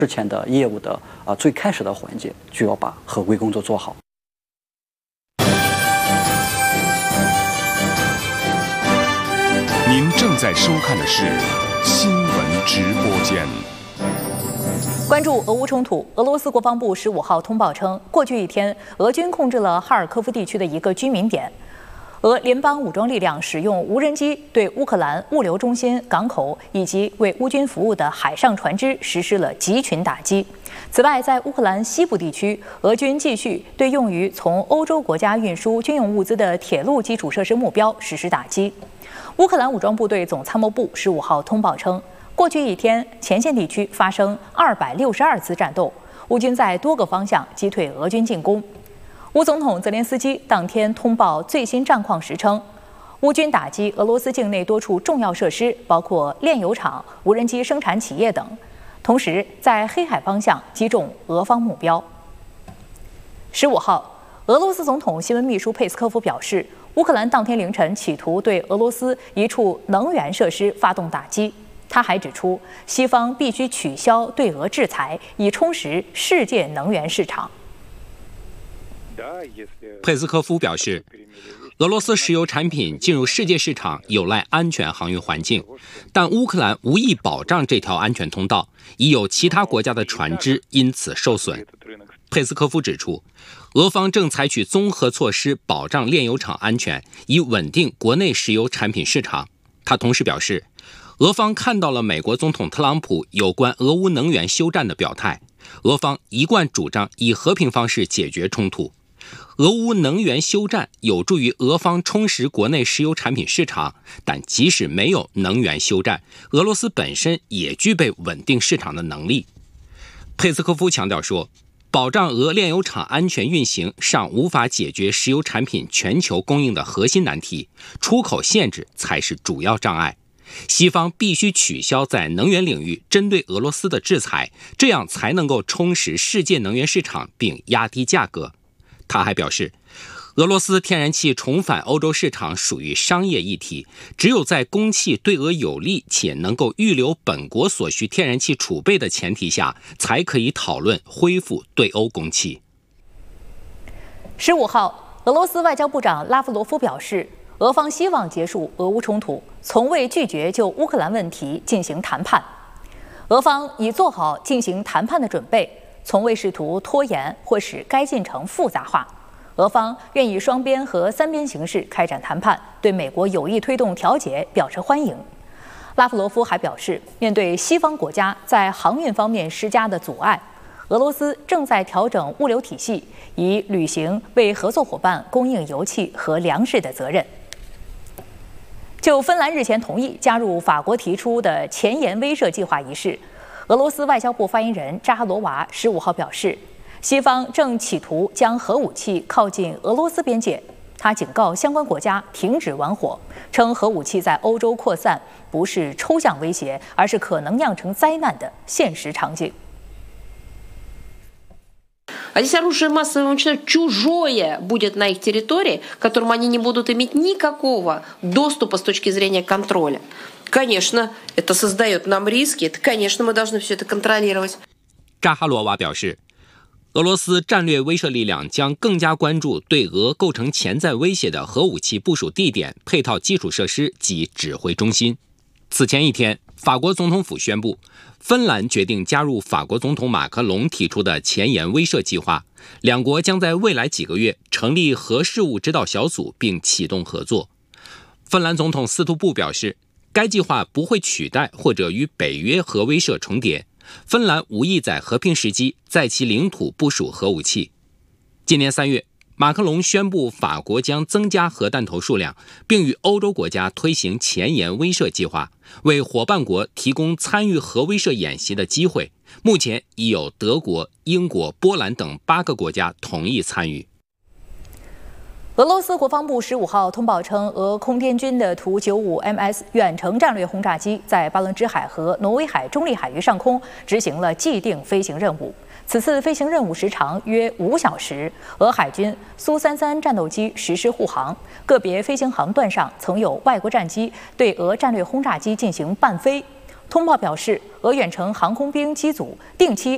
之前的业务的最开始的环节，就要把合规工作做好。 您正在收看的是新闻直播间。 关注俄乌冲突，俄罗斯国防部15号通报称，过去一天，俄军控制了哈尔科夫地区的一个居民点。俄联邦武装力量使用无人机对乌克兰物流中心、港口以及为乌军服务的海上船只实施了集群打击。此外，在乌克兰西部地区，俄军继续对用于从欧洲国家运输军用物资的铁路基础设施目标实施打击。乌克兰武装部队总参谋部15号通报称，过去一天，前线地区发生262次战斗，乌军在多个方向击退俄军进攻。乌总统泽连斯基当天通报最新战况时称，乌军打击俄罗斯境内多处重要设施，包括炼油厂、无人机生产企业等，同时在黑海方向击中俄方目标。15号，俄罗斯总统新闻秘书佩斯科夫表示，乌克兰当天凌晨企图对俄罗斯一处能源设施发动打击。他还指出，西方必须取消对俄制裁，以充实世界能源市场。 佩斯科夫表示，俄罗斯石油产品进入世界市场有赖安全航运环境，但乌克兰无意保障这条安全通道，已有其他国家的船只因此受损。佩斯科夫指出，俄方正采取综合措施保障炼油厂安全，以稳定国内石油产品市场。他同时表示，俄方看到了美国总统特朗普有关俄乌能源休战的表态，俄方一贯主张以和平方式解决冲突。俄乌能源休战有助于俄方充实国内石油产品市场，但即使没有能源休战，俄罗斯本身也具备稳定市场的能力。佩斯科夫强调说，保障俄炼油厂安全运行尚无法解决石油产品全球供应的核心难题，出口限制才是主要障碍。西方必须取消在能源领域针对俄罗斯的制裁，这样才能够充实世界能源市场并压低价格。他还表示，俄罗斯天然气重返欧洲市场属于商业议题，只有在供气对俄有利且能够预留本国所需天然气储备的前提下，才可以讨论恢复对欧供气。 15号，俄罗斯外交部长拉夫罗夫表示，俄方希望结束俄乌冲突，从未拒绝就乌克兰问题进行谈判。俄方已做好进行谈判的准备，从未试图拖延或使该进程复杂化。俄方愿以双边和三边形式开展谈判，对美国有意推动调解表示欢迎。拉夫罗夫还表示，面对西方国家在航运方面施加的阻碍，俄罗斯正在调整物流体系，以履行为合作伙伴供应油气和粮食的责任。就芬兰日前同意加入法国提出的前沿威慑计划一事，俄罗斯外交部发言人扎哈罗娃15号表示，西方正企图将核武器靠近俄罗斯边界。他警告相关国家停止玩火，称核武器在欧洲扩散不是抽象威胁，而是可能酿成灾难的现实场景。 А здесь оружие массового уничтожения чужое будет на их территории, к которому они не будут иметь никакого доступа с точки зрения контроля. Конечно, это создает нам риски, это, конечно, мы должны все это контролировать. 扎哈罗娃表示，俄罗斯战略威慑力量将更加关注对俄构成潜在威胁的核武器部署地点、配套基础设施及指挥中心。此前一天，法国总统府宣布，芬兰决定加入法国总统马克龙提出的前沿威慑计划，两国将在未来几个月成立核事务指导小组并启动合作。芬兰总统斯图布表示，该计划不会取代或者与北约核威慑重叠，芬兰无意在和平时机在其领土部署核武器。今年3月，马克龙宣布法国将增加核弹头数量，并与欧洲国家推行前沿威慑计划，为伙伴国提供参与核威慑演习的机会。目前已有德国、英国、波兰等8个国家同意参与。 俄罗斯国防部15号通报称，俄空天军的图95MS 远程战略轰炸机在巴伦支海和挪威海中立海域上空执行了既定飞行任务。此次飞行任务时长约5小时，俄海军苏33战斗机实施护航，个别飞行航段上曾有外国战机对俄战略轰炸机进行伴飞。通报表示，俄远程航空兵机组定期